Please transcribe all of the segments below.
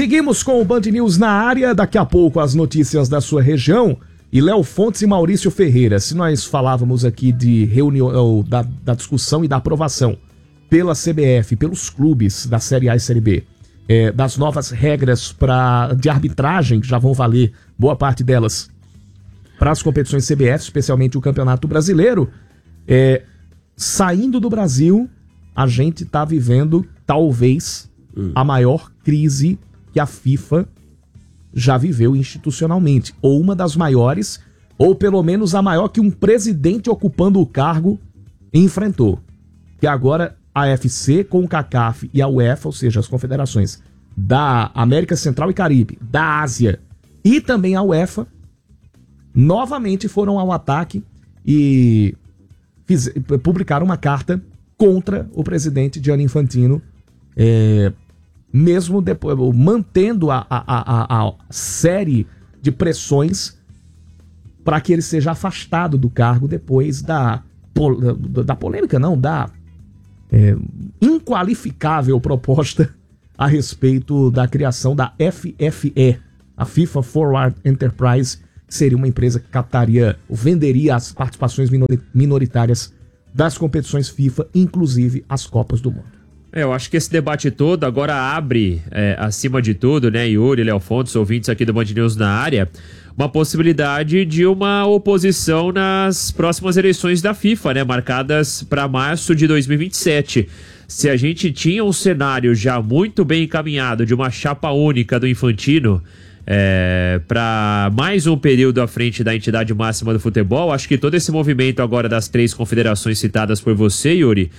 Seguimos com o Band News na área, daqui a pouco as notícias da sua região. E Léo Fontes e Maurício Ferreira, se nós falávamos aqui de reunião, da discussão e da aprovação pela CBF, pelos clubes da Série A e Série B, das novas regras de arbitragem, que já vão valer boa parte delas para as competições CBF, especialmente o Campeonato Brasileiro, saindo do Brasil, a gente está vivendo, talvez, a maior crise que a FIFA já viveu institucionalmente, ou uma das maiores, ou pelo menos a maior que um presidente ocupando o cargo enfrentou. Que agora a AFC, com o CACAF e a UEFA, ou seja, as confederações da América Central e Caribe, da Ásia e também a UEFA, novamente foram ao ataque e publicaram uma carta contra o presidente Gianni Infantino, mesmo depois, mantendo a série de pressões para que ele seja afastado do cargo depois da polêmica, não, da inqualificável proposta a respeito da criação da FFE, a FIFA Forward Enterprise, que seria uma empresa que captaria, venderia as participações minoritárias das competições FIFA, inclusive as Copas do Mundo. Eu acho que esse debate todo agora abre, acima de tudo, né, Yuri, Léo Fontes, ouvintes aqui do Band News na área, uma possibilidade de uma oposição nas próximas eleições da FIFA, né, marcadas para março de 2027. Se a gente tinha um cenário já muito bem encaminhado de uma chapa única do Infantino para mais um período à frente da entidade máxima do futebol, acho que todo esse movimento agora das 3 confederações citadas por você, Yuri,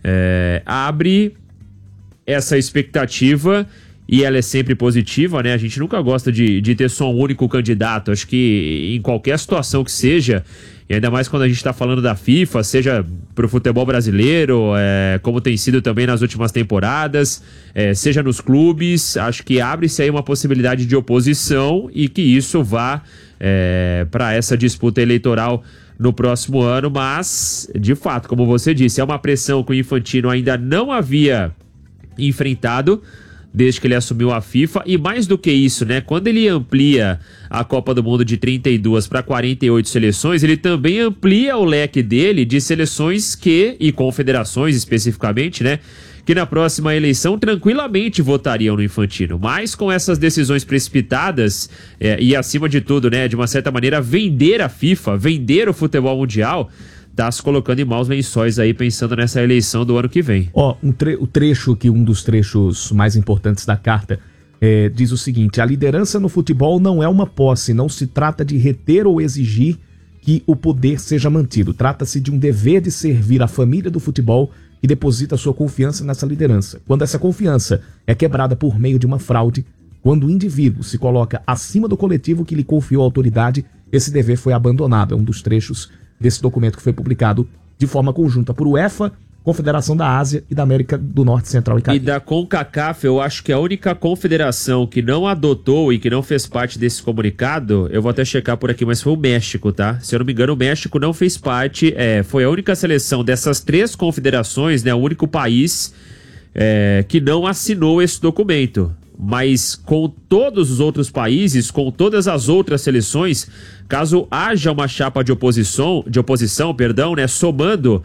abre essa expectativa, e ela é sempre positiva, né? A gente nunca gosta de ter só um único candidato. Acho que em qualquer situação que seja, e ainda mais quando a gente está falando da FIFA, seja para o futebol brasileiro, como tem sido também nas últimas temporadas, seja nos clubes, acho que abre-se aí uma possibilidade de oposição e que isso vá para essa disputa eleitoral no próximo ano, mas, de fato, como você disse, é uma pressão que o Infantino ainda não havia enfrentado desde que ele assumiu a FIFA, e mais do que isso, né, quando ele amplia a Copa do Mundo de 32 para 48 seleções, ele também amplia o leque dele de seleções e confederações especificamente, né, que na próxima eleição tranquilamente votariam no Infantino, mas com essas decisões precipitadas e acima de tudo, né, de uma certa maneira vender a FIFA, vender o futebol mundial, tá se colocando em maus lençóis aí, pensando nessa eleição do ano que vem. O trecho aqui, um dos trechos mais importantes da carta, diz o seguinte: a liderança no futebol não é uma posse, não se trata de reter ou exigir que o poder seja mantido. Trata-se de um dever de servir a família do futebol que deposita sua confiança nessa liderança. Quando essa confiança é quebrada por meio de uma fraude, quando o indivíduo se coloca acima do coletivo que lhe confiou a autoridade, esse dever foi abandonado. É um dos trechos desse documento que foi publicado de forma conjunta por UEFA, Confederação da Ásia e da América do Norte, Central e Caribe. E da CONCACAF, eu acho que a única confederação que não adotou e que não fez parte desse comunicado, eu vou até checar por aqui, mas foi o México, tá? Se eu não me engano, o México não fez parte, foi a única seleção dessas 3 confederações, né? O único país que não assinou esse documento. Mas com todos os outros países, com todas as outras seleções, caso haja uma chapa de oposição, né, somando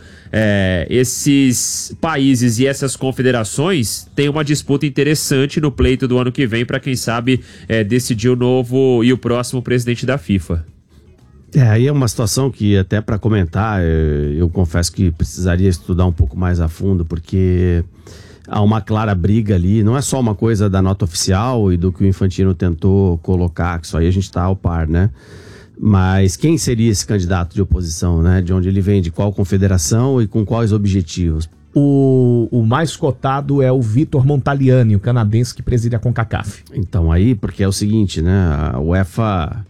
esses países e essas confederações, tem uma disputa interessante no pleito do ano que vem para quem sabe decidir o novo e o próximo presidente da FIFA. Aí é uma situação que até para comentar, eu confesso que precisaria estudar um pouco mais a fundo, porque há uma clara briga ali, não é só uma coisa da nota oficial e do que o Infantino tentou colocar, que isso aí a gente está ao par, né? Mas quem seria esse candidato de oposição, né? De onde ele vem, de qual confederação e com quais objetivos? O mais cotado é o Vitor Montaliani, o canadense que preside a CONCACAF. Então aí, porque é o seguinte, né? A UEFA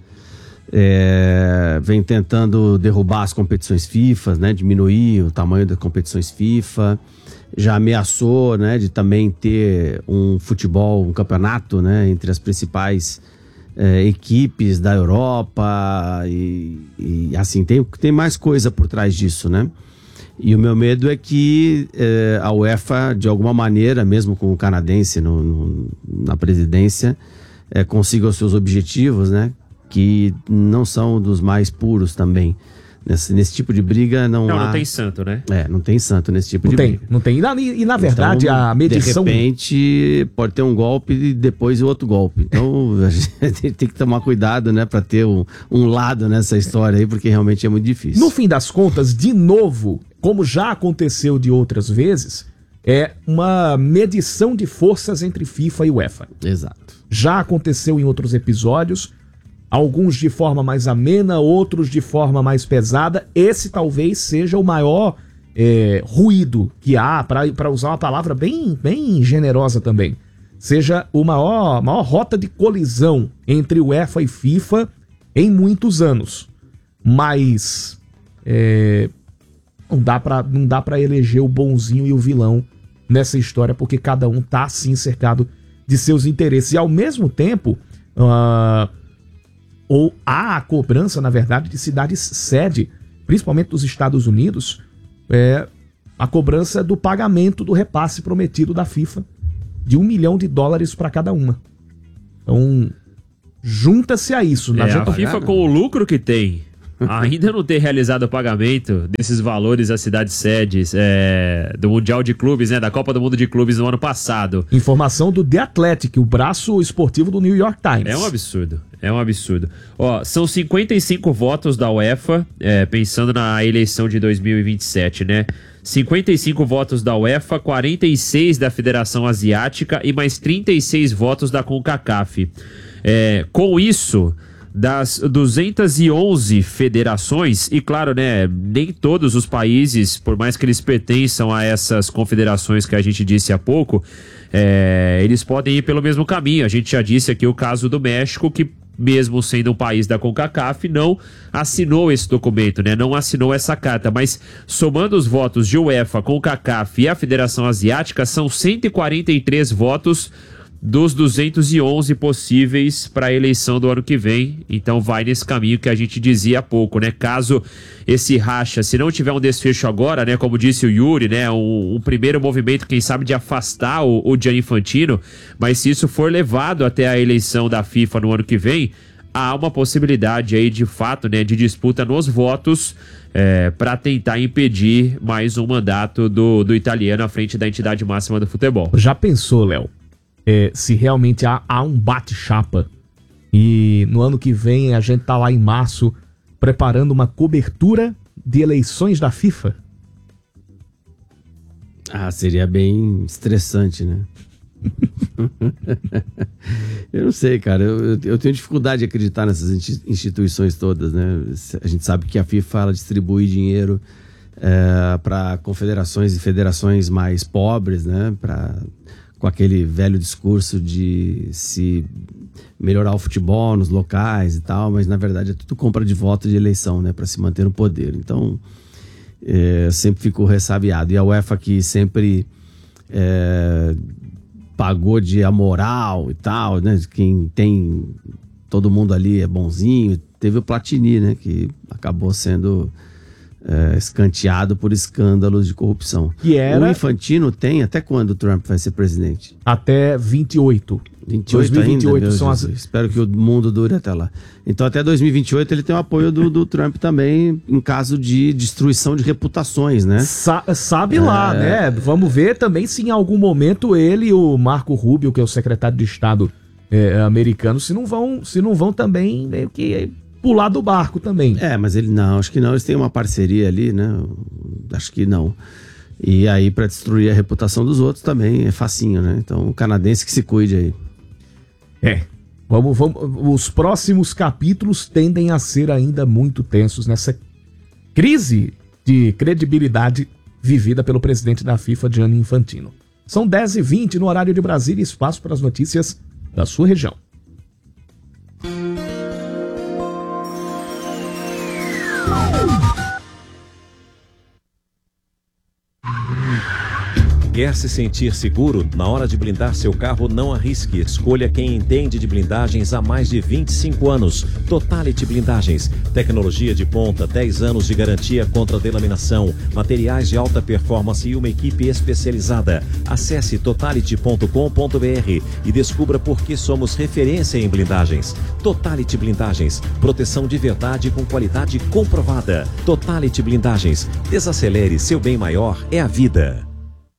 vem tentando derrubar as competições FIFA, né? Diminuir o tamanho das competições FIFA. Já ameaçou, né, de também ter um futebol, um campeonato, né, entre as principais equipes da Europa e assim, tem mais coisa por trás disso, né? E o meu medo é que a UEFA, de alguma maneira, mesmo com o canadense na presidência, consiga os seus objetivos, né? Que não são dos mais puros também. Nesse tipo de briga não tem santo, né? Não tem santo nesse tipo de briga. Não tem. E na verdade, então, a medição... De repente, pode ter um golpe e depois outro golpe. Então, a gente tem que tomar cuidado, né? Pra ter um lado nessa história aí, porque realmente é muito difícil. No fim das contas, de novo, como já aconteceu de outras vezes, é uma medição de forças entre FIFA e UEFA. Exato. Já aconteceu em outros episódios, alguns de forma mais amena, outros de forma mais pesada. Esse talvez seja o maior ruído que há, para usar uma palavra bem generosa também. Seja a maior rota de colisão entre UEFA e FIFA em muitos anos. Mas não dá pra eleger o bonzinho e o vilão nessa história, porque cada um tá sim cercado de seus interesses. E ao mesmo tempo... ou há a cobrança, na verdade, de cidades sede, principalmente dos Estados Unidos, a cobrança do pagamento do repasse prometido da FIFA de $1 milhão para cada uma. Então, junta-se a isso. A FIFA, com o lucro que tem, ainda não ter realizado o pagamento desses valores às cidades sedes do Mundial de Clubes, né, da Copa do Mundo de Clubes no ano passado. Informação do The Athletic, o braço esportivo do New York Times. É um absurdo. É um absurdo. São 55 votos da UEFA, pensando na eleição de 2027, né? 55 votos da UEFA, 46 da Federação Asiática e mais 36 votos da CONCACAF. Com isso, das 211 federações, e claro, né, nem todos os países, por mais que eles pertençam a essas confederações que a gente disse há pouco, eles podem ir pelo mesmo caminho. A gente já disse aqui o caso do México, que mesmo sendo um país da CONCACAF, não assinou esse documento, né? Não assinou essa carta, mas somando os votos de UEFA, CONCACAF e a Federação Asiática, são 143 votos dos 211 possíveis para a eleição do ano que vem. Então vai nesse caminho que a gente dizia há pouco, né? Caso esse racha, se não tiver um desfecho agora, né? Como disse o Yuri, né? Um primeiro movimento, quem sabe, de afastar o Gianni Infantino, mas se isso for levado até a eleição da FIFA no ano que vem, há uma possibilidade aí, de fato, né? De disputa nos votos para tentar impedir mais um mandato do italiano à frente da entidade máxima do futebol. Já pensou, Léo? Se realmente há um bate-chapa e no ano que vem a gente tá lá em março preparando uma cobertura de eleições da FIFA? Seria bem estressante, né? Eu não sei, cara. Eu tenho dificuldade de acreditar nessas instituições todas, né? A gente sabe que a FIFA, ela distribui dinheiro para confederações e federações mais pobres, né? Com aquele velho discurso de se melhorar o futebol nos locais e tal, mas na verdade é tudo compra de voto de eleição, né, para se manter no poder. Então, sempre fico ressabiado. E a UEFA, que sempre pagou de amoral e tal, né, quem tem, todo mundo ali é bonzinho. Teve o Platini, né, que acabou sendo escanteado por escândalos de corrupção. O Infantino tem até quando o Trump vai ser presidente? Até 28. 2028 ainda, são espero que o mundo dure até lá. Então até 2028 ele tem o apoio do Trump também, em caso de destruição de reputações, né? Sabe lá, né? Vamos ver também se em algum momento ele e o Marco Rubio, que é o secretário de Estado americano, se não vão também meio que pular do barco também. Mas acho que não, eles têm uma parceria ali, né? Acho que não. E aí, pra destruir a reputação dos outros também é facinho, né? Então, o canadense que se cuide aí. Vamos, os próximos capítulos tendem a ser ainda muito tensos nessa crise de credibilidade vivida pelo presidente da FIFA, Gianni Infantino. São 10h20 no horário de Brasília, espaço para as notícias da sua região. Quer se sentir seguro? Na hora de blindar seu carro, não arrisque. Escolha quem entende de blindagens há mais de 25 anos. Totality Blindagens. Tecnologia de ponta, 10 anos de garantia contra delaminação, materiais de alta performance e uma equipe especializada. Acesse totality.com.br e descubra por que somos referência em blindagens. Totality Blindagens. Proteção de verdade com qualidade comprovada. Totality Blindagens. Desacelere, seu bem maior é a vida.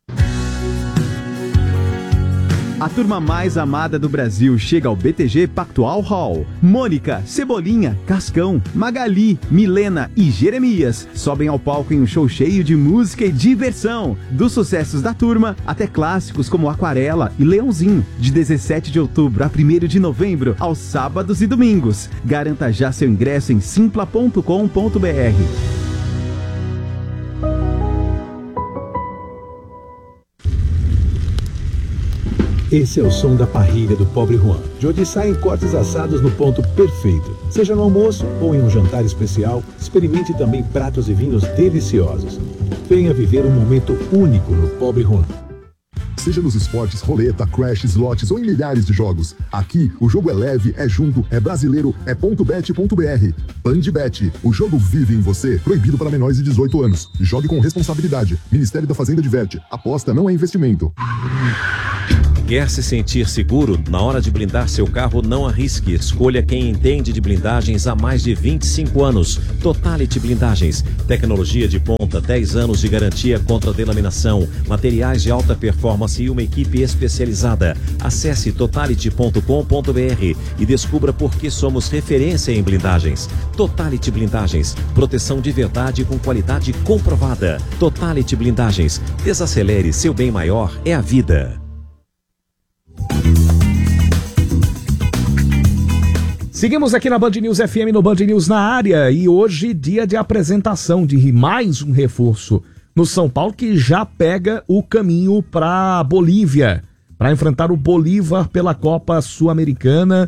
A turma mais amada do Brasil chega ao BTG Pactual Hall. Mônica, Cebolinha, Cascão, Magali, Milena e Jeremias sobem ao palco em um show cheio de música e diversão. Dos sucessos da turma até clássicos como Aquarela e Leãozinho. De 17 de outubro a 1º de novembro, aos sábados e domingos. Garanta já seu ingresso em simpla.com.br. Esse é o som da parrilha do Pobre Juan, de onde saem cortes assados no ponto perfeito. Seja no almoço ou em um jantar especial, experimente também pratos e vinhos deliciosos. Venha viver um momento único no Pobre Juan. Seja nos esportes, roleta, crash, slots ou em milhares de jogos. Aqui, o jogo é leve, é junto, é brasileiro, é .bet.br. Bandbet, o jogo vive em você. Proibido para menores de 18 anos. Jogue com responsabilidade. Ministério da Fazenda diverte. Aposta não é investimento. Quer se sentir seguro? Na hora de blindar seu carro, não arrisque. Escolha quem entende de blindagens há mais de 25 anos. Totality Blindagens. Tecnologia de ponta, 10 anos de garantia contra delaminação, materiais de alta performance e uma equipe especializada. Acesse totality.com.br e descubra por que somos referência em blindagens. Totality Blindagens. Proteção de verdade com qualidade comprovada. Totality Blindagens. Desacelere, seu bem maior é a vida. Seguimos aqui na Band News FM, no Band News na área, e hoje dia de apresentação de mais um reforço no São Paulo, que já pega o caminho para Bolívia, para enfrentar o Bolívar pela Copa Sul-Americana.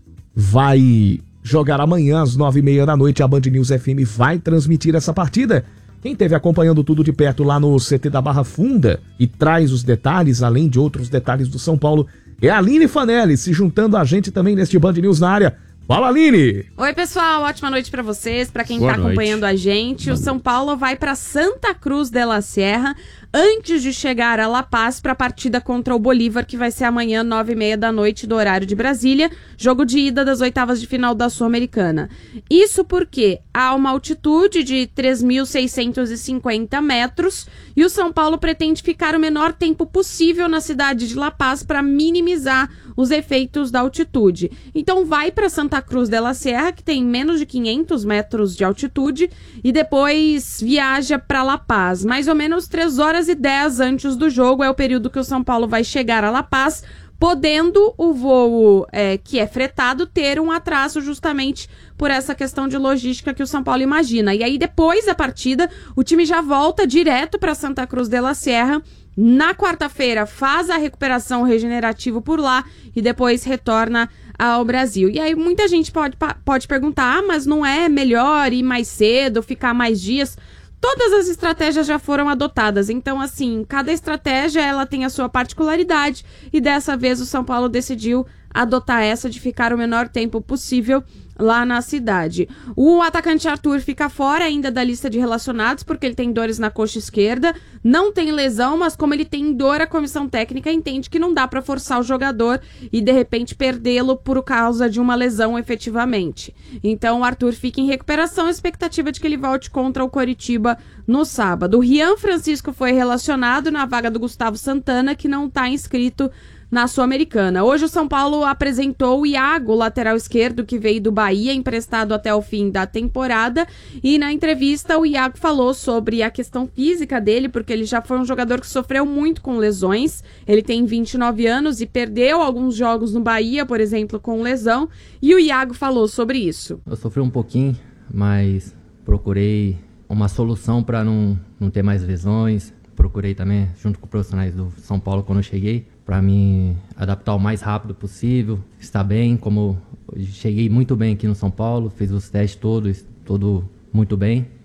Vai jogar amanhã às 9h30 da noite, a Band News FM vai transmitir essa partida. Quem esteve acompanhando tudo de perto lá no CT da Barra Funda e traz os detalhes, além de outros detalhes do São Paulo, é a Aline Fanelli, se juntando a gente também neste Band News na área. Fala, Aline! Oi, pessoal, ótima noite pra vocês, pra quem tá acompanhando a gente. O São Paulo vai pra Santa Cruz de la Sierra antes de chegar a La Paz pra partida contra o Bolívar, que vai ser amanhã, 9h30 da noite, do horário de Brasília, jogo de ida das oitavas de final da Sul-Americana. Isso porque há uma altitude de 3.650 metros e o São Paulo pretende ficar o menor tempo possível na cidade de La Paz para minimizar os efeitos da altitude. Então vai para Santa Cruz de la Sierra, que tem menos de 500 metros de altitude, e depois viaja para La Paz. Mais ou menos 3h10 antes do jogo é o período que o São Paulo vai chegar a La Paz, podendo o voo que é fretado ter um atraso justamente por essa questão de logística que o São Paulo imagina. E aí depois da partida, o time já volta direto para Santa Cruz de la Sierra. Na quarta-feira faz a recuperação regenerativa por lá e depois retorna ao Brasil. E aí muita gente pode perguntar, mas não é melhor ir mais cedo, ficar mais dias? Todas as estratégias já foram adotadas, então assim, cada estratégia ela tem a sua particularidade e dessa vez o São Paulo decidiu adotar essa de ficar o menor tempo possível lá na cidade. O atacante Arthur fica fora ainda da lista de relacionados porque ele tem dores na coxa esquerda, não tem lesão, mas como ele tem dor, a comissão técnica entende que não dá para forçar o jogador e de repente perdê-lo por causa de uma lesão efetivamente. Então o Arthur fica em recuperação, a expectativa de que ele volte contra o Coritiba no sábado. O Rian Francisco foi relacionado na vaga do Gustavo Santana, que não está inscrito na Sul-Americana. Hoje o São Paulo apresentou o Iago, lateral esquerdo, que veio do Bahia, emprestado até o fim da temporada, e na entrevista o Iago falou sobre a questão física dele, porque ele já foi um jogador que sofreu muito com lesões. Ele tem 29 anos e perdeu alguns jogos no Bahia, por exemplo, com lesão, e o Iago falou sobre isso. Eu sofri um pouquinho, mas procurei uma solução para não ter mais lesões. Procurei também, junto com profissionais do São Paulo, quando eu cheguei, para me adaptar o mais rápido possível, estar bem, como eu cheguei muito bem aqui no São Paulo, fiz os testes todos, tudo muito bem.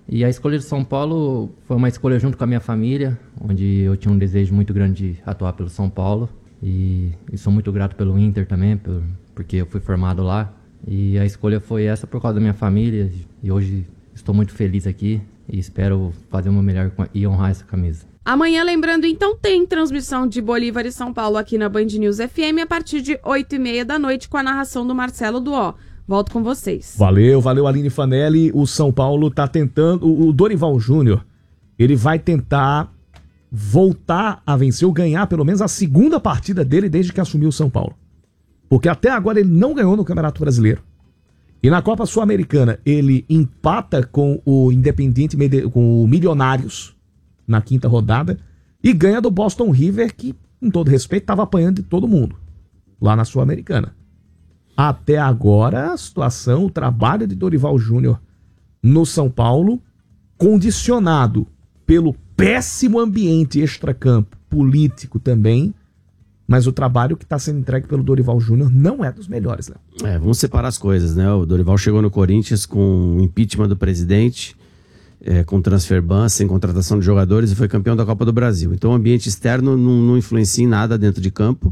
E a escolha de São Paulo foi uma escolha junto com a minha família, onde eu tinha um desejo muito grande de atuar pelo São Paulo. E sou muito grato pelo Inter também, porque eu fui formado lá. E a escolha foi essa por causa da minha família. E hoje estou muito feliz aqui e espero fazer o meu melhor e honrar essa camisa. Amanhã, lembrando, então, tem transmissão de Bolívar e São Paulo aqui na Band News FM a partir de 8h30 da noite com a narração do Marcelo Duó. Volto com vocês. Valeu, Aline Fanelli. O São Paulo tá tentando, o Dorival Júnior, ele vai tentar voltar a vencer ou ganhar pelo menos a segunda partida dele desde que assumiu o São Paulo. Porque até agora ele não ganhou no Campeonato Brasileiro. E na Copa Sul-Americana ele empata com o Independiente, com o Milionários na quinta rodada e ganha do Boston River, que, com todo respeito, estava apanhando de todo mundo lá na Sul-Americana. Até agora, a situação, o trabalho de Dorival Júnior no São Paulo, condicionado pelo péssimo ambiente extracampo, político também, mas o trabalho que está sendo entregue pelo Dorival Júnior não é dos melhores, né? Vamos separar as coisas, né? O Dorival chegou no Corinthians com o impeachment do presidente, com transfer ban, sem contratação de jogadores, e foi campeão da Copa do Brasil. Então o ambiente externo não influencia em nada dentro de campo.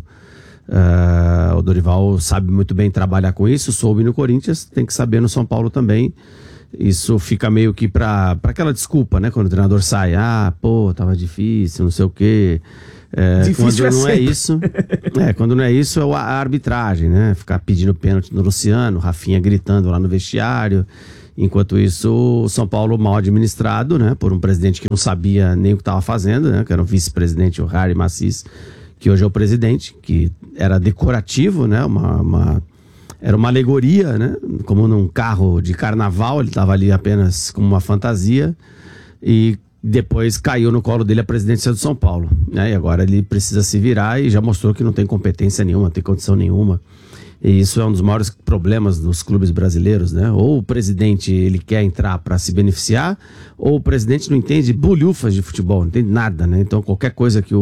O Dorival sabe muito bem trabalhar com isso, soube no Corinthians, tem que saber no São Paulo também. Isso fica meio que para aquela desculpa, né? Quando o treinador sai, tava difícil, não sei o quê. Difícil quando não sempre. é isso, quando não é isso, é a arbitragem, né? Ficar pedindo pênalti no Luciano, Rafinha gritando lá no vestiário. Enquanto isso, o São Paulo mal administrado, né? Por um presidente que não sabia nem o que estava fazendo, né? Que era o vice-presidente, o Harry Macis, que hoje é o presidente, que era decorativo, né? Era uma alegoria, né? Como num carro de carnaval, ele estava ali apenas como uma fantasia, e depois caiu no colo dele a presidência do São Paulo, né? E agora ele precisa se virar e já mostrou que não tem competência nenhuma, não tem condição nenhuma. E isso é um dos maiores problemas dos clubes brasileiros, né? Ou o presidente ele quer entrar para se beneficiar, ou o presidente não entende bolhufas de futebol, não entende nada, né? Então qualquer coisa que